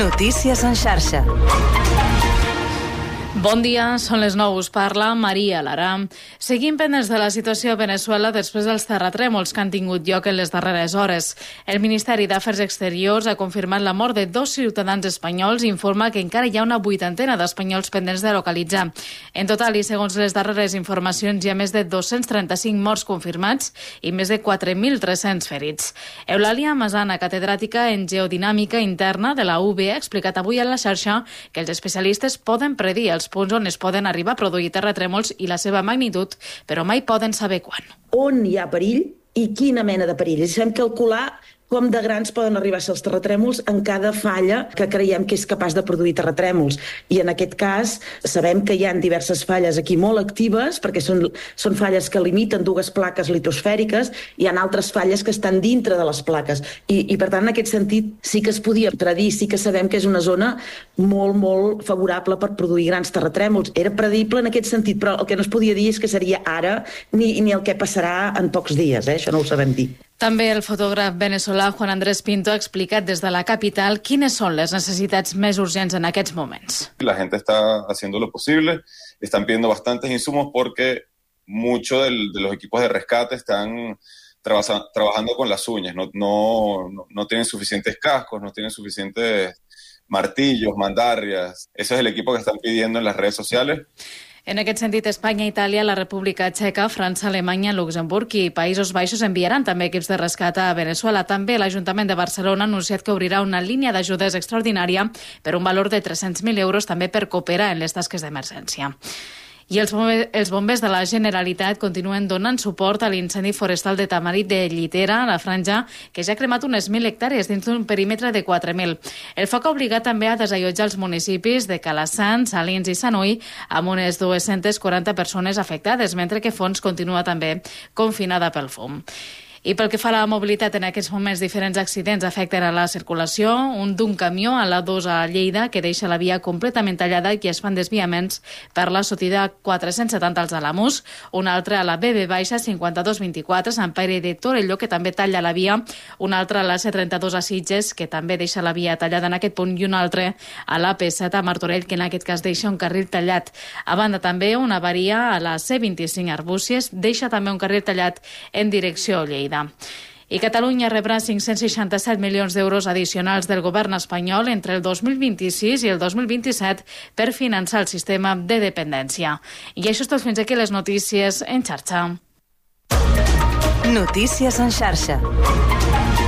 Notícies en xarxa. Bon dia, són les 9, us parla Maria Lara. Seguim pendents de la situació a Veneçuela després dels terratrèmols que han tingut lloc en les darreres hores. El Ministeri d'Afers Exteriors ha confirmat la mort de 2 ciutadans espanyols i informa que encara hi ha una 80 d'espanyols pendents de localitzar. En total, i segons les darreres informacions, hi ha més de 235 morts confirmats i més de 4.300 ferits. Eulàlia Masana, catedràtica en Geodinàmica Interna de la UB, ha explicat avui a la xarxa que els especialistes poden predir els punts on es poden arribar a produir terratrèmols i la seva magnitud, però mai poden saber quan. On hi ha perill i quina mena de perill. I sabem calcular com de grans poden arribar a ser els terratrèmols en cada falla que creiem que és capaç de produir terratrèmols. I en aquest cas sabem que hi ha diverses falles aquí molt actives, perquè són falles que limiten 2 plaques litosfèriques, i hi ha altres falles que estan dintre de les plaques. I per tant, en aquest sentit, sí que es podia predir, sí que sabem que és una zona molt, molt favorable per produir grans terratrèmols. Era predible en aquest sentit, però el que no es podia dir és que seria ara ni el que passarà en pocs dies. Això no ho sabem dir. També el fotògraf veneçolà Juan Andrés Pinto ha explicat des de la capital quines són les necessitats més urgents en aquests moments. La gente está haciendo lo posible, están pidiendo bastantes insumos porque muchos de los equipos de rescate están trabajando con las uñas, no tienen suficientes cascos, no tienen suficientes martillos, mandarrias. Ese es el equipo que están pidiendo en las redes sociales. En aquest sentit, Espanya, Itàlia, la República Txeca, França, Alemanya, Luxemburg i Països Baixos enviaran també equips de rescat a Veneçuela. També l'Ajuntament de Barcelona ha anunciat que obrirà una línia d'ajudes extraordinària per un valor de 300.000 euros també per cooperar en les tasques d'emergència. I els bombers de la Generalitat continuen donant suport a l'incendi forestal de Tamarit de Llitera, a la Franja, que ja ha cremat unes 1.000 hectàrees dins d'un perímetre de 4.000. El foc ha obligat també a desallotjar els municipis de Calassant, Salins i Sanui, amb unes 240 persones afectades, mentre que Fons continua també confinada pel fum. I pel que fa a la mobilitat, en aquests moments diferents accidents afecten a la circulació. Un d'un camió a l'A2 a Lleida que deixa la via completament tallada i que es fan desviaments per la sortida 470 als Alamús. Un altre a la BB-5224 Sant Pere de Torelló, que també talla la via. Un altre a la C32 a Sitges, que també deixa la via tallada en aquest punt. I un altre a la P7 a Martorell, que en aquest cas deixa un carril tallat. A banda també una avaria a la C25 a Arbúcies, deixa també un carril tallat en direcció a Lleida. I Catalunya rebrà 567 milions d'euros addicionals del govern espanyol entre el 2026 i el 2027 per finançar el sistema de dependència. I això és tot, fins aquí les notícies en xarxa. Notícies en xarxa.